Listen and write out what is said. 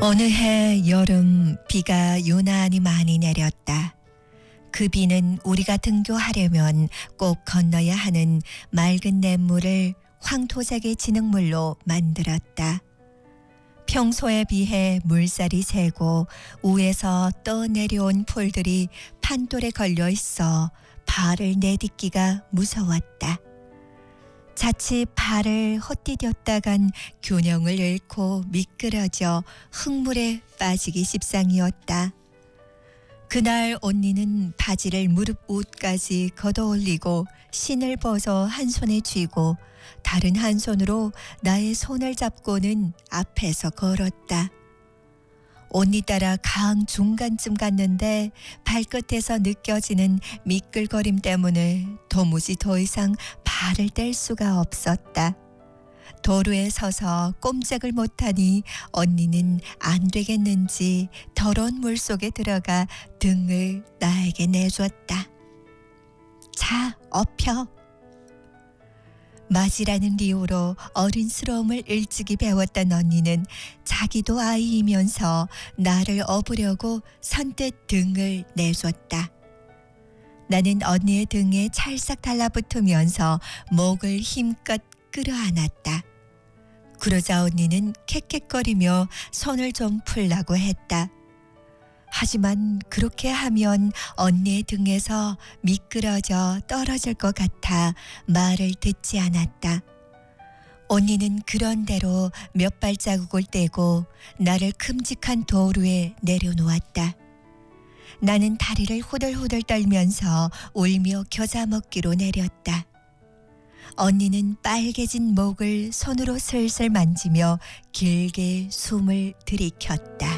어느 해 여름 비가 유난히 많이 내렸다. 그 비는 우리가 등교하려면 꼭 건너야 하는 맑은 냇물을 황토색의 진흙물로 만들었다. 평소에 비해 물살이 세고 위에서 떠내려온 풀들이 판돌에 걸려 있어 발을 내딛기가 무서웠다. 자칫 발을 헛디뎠다간 균형을 잃고 미끄러져 흙물에 빠지기 십상이었다. 그날 언니는 바지를 무릎 옷까지 걷어올리고 신을 벗어 한 손에 쥐고 다른 한 손으로 나의 손을 잡고는 앞에서 걸었다. 언니 따라 강 중간쯤 갔는데 발끝에서 느껴지는 미끌거림 때문에 도무지 더 이상 발을 뗄 수가 없었다. 도로에 서서 꼼짝을 못하니 언니는 안 되겠는지 더러운 물속에 들어가 등을 나에게 내줬다. 자, 엎혀. 맞이라는 이유로 어린스러움을 일찍이 배웠던 언니는 자기도 아이이면서 나를 업으려고 선뜻 등을 내줬다. 나는 언니의 등에 찰싹 달라붙으면서 목을 힘껏 끌어안았다. 그러자 언니는 캑캑거리며 손을 좀 풀라고 했다. 하지만 그렇게 하면 언니의 등에서 미끄러져 떨어질 것 같아 말을 듣지 않았다. 언니는 그런대로 몇 발자국을 떼고 나를 큼직한 도로에 내려놓았다. 나는 다리를 후들후들 떨면서 울며 겨자 먹기로 내렸다. 언니는 빨개진 목을 손으로 슬슬 만지며 길게 숨을 들이켰다.